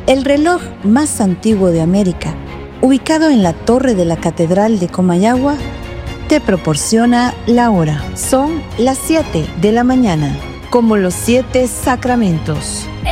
El reloj más antiguo de América, ubicado en la torre de la Catedral de Comayagua, te proporciona la hora. Son las 7 de la mañana, como los 7 sacramentos.